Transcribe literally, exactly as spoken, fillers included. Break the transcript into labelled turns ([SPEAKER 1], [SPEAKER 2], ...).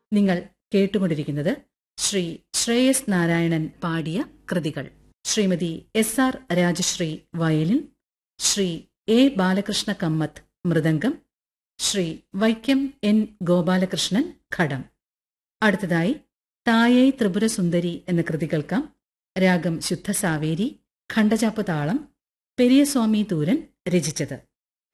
[SPEAKER 1] നിങ്ങൾ കേട്ടുകൊണ്ടിരിക്കുന്നത് ശ്രീ ശ്രേയസ് നാരായണൻ പാടിയ കൃതികൾ. Shrimati S R Rajashree violin, Shri A Balakrishna Kamath mridangam, Shri Vaikom N Gopalakrishnan ഘടം. അടുത്തതായി തായൈ ത്രിപുരസുന്ദരി എന്ന കൃതി കേൾക്കാം. രാഗം ശുദ്ധ സാവേരി, ഖണ്ഡചാപ്പ് താളം, പെരിയസ്വാമി തൂരൻ രചിച്ചത്.